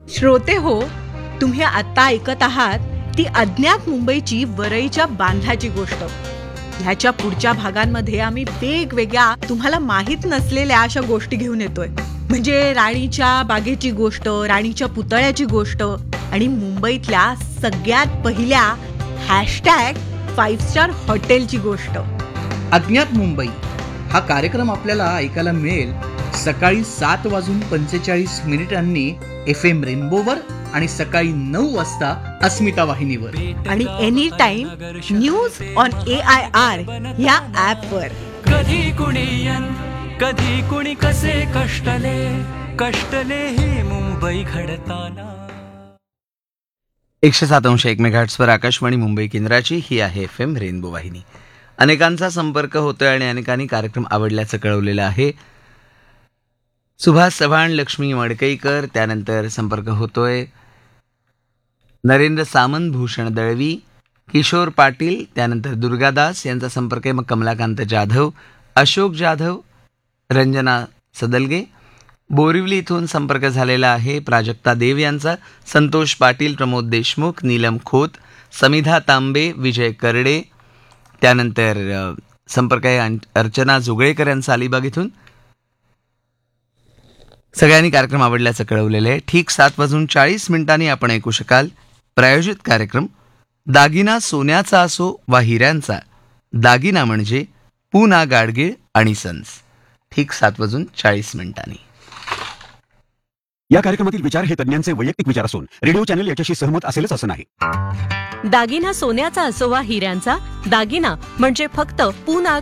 श्रोते हो, तुम्ही आता ऐकत आहात ती अज्ञात मुंबईची वरईच्या बांधाची गोष्ट. ह्याच्या पुढच्या भागांमध्ये आम्ही वेगवेगळ्या तुम्हाला माहित नसलेल्या अशा गोष्टी घेऊन येतोय. म्हणजे राणीच्या बागेची गोष्ट, राणीच्या पुतळ्याची गोष्ट आणि मुंबईतल्या सगळ्यात पहिल्या #5 स्टार हॉटेलची गोष्ट. अज्ञात मुंबई हा कार्यक्रम आपल्याला ऐकायला मिळेल सकाळी 7:45 FM रेनबोवर आणि सकाळी 9 वाजता अस्मिता वाहिनीवर आणि any time news on AIR ह्या ऍपवर. कधी कुणी यन कधी कुणी कसे कष्टले ही मुंबई घडताना. 107.1 मेगाहर्ट्झवर आकाशवाणी मुंबई केंद्राची ही आहे FM रेनबो वाहिनी. अनेकांचा संपर्क होतोय आणि अनेकांनी कार्यक्रम आवडल्याचं कळवलेलं आहे. सुभाष चव्हाण, लक्ष्मी मडकईकर, त्यानंतर संपर्क होतोय नरेंद्र सामंत, भूषण दळवी, किशोर पाटील, त्यानंतर दुर्गादास यांचा संपर्क आहे. मग कमलाकांत जाधव, अशोक जाधव, रंजना सदलगे, बोरिवली इथून संपर्क झालेला आहे प्राजक्ता देव यांचा, संतोष पाटील, प्रमोद देशमुख, नीलम खोत, समिधा तांबे, विजय करडे, त्यानंतर संपर्क आहे अर्चना जोगळेकर यांचा अलिबाग इथून. सगळ्यांनी कार्यक्रम आवडल्याचं कळवलेलं आहे. ठीक 7:40 आपण ऐकू शकाल प्रायोजित कार्यक्रम दागिना सोन्याचा असो वा हिऱ्यांचा, दागिना म्हणजे पूना गाडगीळ आणि सन्स. ठीक 7:40. या कार्यक्रमातील विचार हे तज्ञांचे वैयक्तिक विचार असून रेडिओ चॅनल याच्याशी सहमत असेलच असं नाही. दागिना सोन्याचा असो वा हिऱ्यांचा, दागिना म्हणजे फक्त पूना